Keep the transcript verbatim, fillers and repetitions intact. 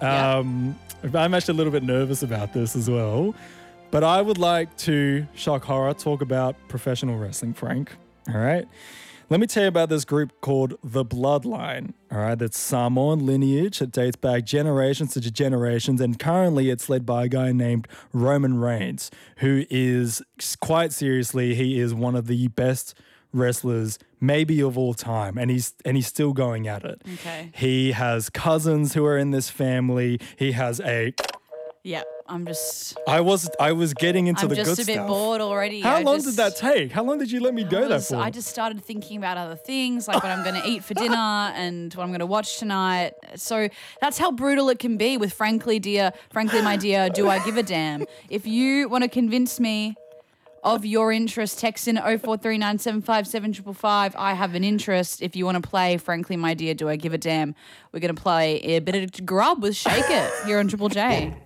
Yeah. Um, I'm actually a little bit nervous about this as well. But I would like to, shock horror, talk about professional wrestling, Frank. All right? Let me tell you about this group called The Bloodline. All right? That's Samoan lineage. It dates back generations to generations. And currently it's led by a guy named Roman Reigns, who is, quite seriously, he is one of the best wrestlers maybe of all time, and he's and he's still going at it. Okay. He has cousins who are in this family. He has a Yeah, I'm just. I was I was getting into I'm the just good a bit stuff. bored already. How I long just, did that take? How long did you let me go I there was- for? I just started thinking about other things, like what I'm going to eat for dinner and what I'm going to watch tonight. So that's how brutal it can be with Frankly, dear, Frankly, my dear, do I give a damn? If you want to convince me of your interest, text in oh four three nine seven five seven five five. I have an interest. If you want to play Frankly, my dear, do I give a damn? We're going to play a bit of Grub with Shake It here on Triple J.